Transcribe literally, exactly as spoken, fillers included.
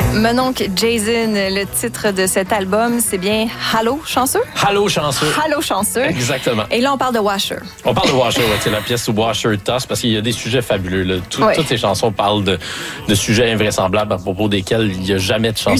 Mon oncle Jason, le titre de cet album, c'est bien Allô, chanceux? Allô, chanceux. Allô, chanceux. Exactement. Et là, on parle de Washer. On parle de Washer, ouais, c'est la pièce Washer Toss, parce qu'il y a des sujets fabuleux. Là. Tout, ouais. Toutes ces chansons parlent de, de sujets invraisemblables à propos desquels il n'y a jamais de chanson